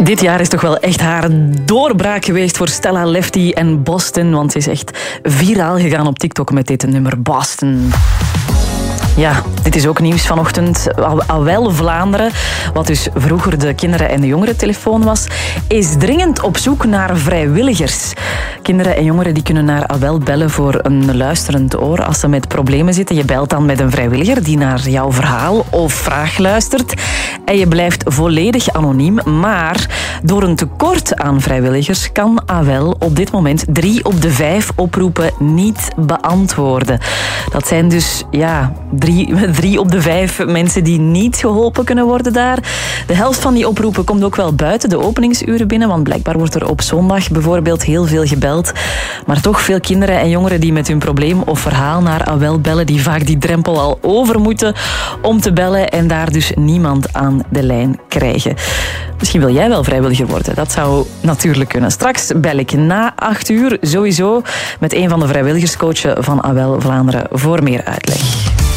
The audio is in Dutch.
Dit jaar is toch wel echt haar doorbraak geweest voor Stella Lefty en Boston, want ze is echt viraal gegaan op TikTok met dit nummer Boston. Ja, dit is ook nieuws vanochtend. AWEL Vlaanderen, wat dus vroeger de kinderen- en de jongerentelefoon was, is dringend op zoek naar vrijwilligers. Kinderen en jongeren die kunnen naar AWEL bellen voor een luisterend oor als ze met problemen zitten. Je belt dan met een vrijwilliger die naar jouw verhaal of vraag luistert. En je blijft volledig anoniem. Maar door een tekort aan vrijwilligers kan AWEL op dit moment 3 op de 5 oproepen niet beantwoorden. Dat zijn dus, ja, 3 op de 5 mensen die niet geholpen kunnen worden daar. De helft van die oproepen komt ook wel buiten de openingsuren binnen, want blijkbaar wordt er op zondag bijvoorbeeld heel veel gebeld. Maar toch veel kinderen en jongeren die met hun probleem of verhaal naar AWEL bellen, die vaak die drempel al over moeten om te bellen en daar dus niemand aan de lijn krijgen. Misschien wil jij wel vrijwilliger worden. Dat zou natuurlijk kunnen. Straks bel ik na 8 uur sowieso met een van de vrijwilligerscoachen van AWEL Vlaanderen voor meer uitleg.